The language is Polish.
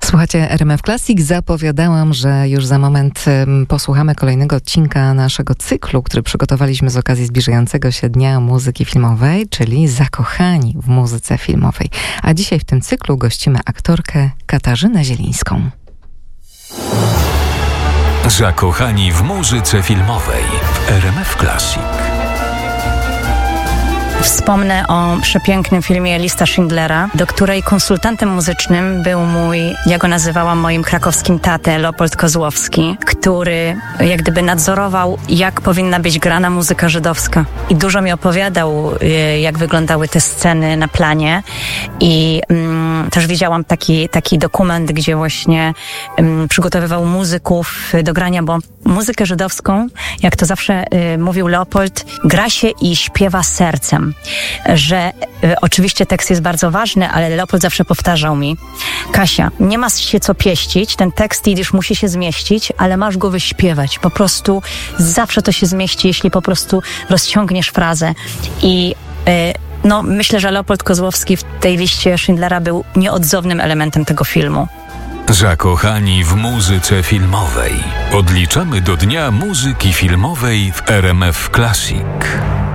Słuchajcie, RMF Classic. Zapowiadałam, że już za moment posłuchamy kolejnego odcinka naszego cyklu, który przygotowaliśmy z okazji zbliżającego się Dnia Muzyki Filmowej, czyli Zakochani w muzyce filmowej. A dzisiaj w tym cyklu gościmy aktorkę Katarzynę Zielińską. Zakochani w muzyce filmowej w RMF Classic. Wspomnę o przepięknym filmie Lista Schindlera, do której konsultantem muzycznym był ja go nazywałam moim krakowskim tatę, Leopold Kozłowski, który jak gdyby nadzorował, jak powinna być grana muzyka żydowska. I dużo mi opowiadał, jak wyglądały te sceny na planie. I też widziałam taki dokument, gdzie właśnie przygotowywał muzyków do grania, bo muzykę żydowską, jak to zawsze mówił Leopold, gra się i śpiewa sercem. Że oczywiście tekst jest bardzo ważny, ale Leopold zawsze powtarzał mi: Kasia, nie ma się co pieścić, ten tekst już musi się zmieścić, ale masz go wyśpiewać. Po prostu zawsze to się zmieści, jeśli po prostu rozciągniesz frazę. I myślę, że Leopold Kozłowski w tej liście Schindlera był nieodzownym elementem tego filmu. Zakochani w muzyce filmowej. Odliczamy do Dnia Muzyki Filmowej w RMF Classic.